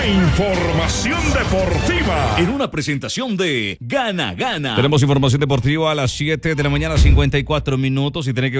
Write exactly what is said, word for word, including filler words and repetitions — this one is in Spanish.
información deportiva. En una presentación de Gana Gana. Tenemos información deportiva a las siete de la mañana, cincuenta y cuatro minutos, y tiene que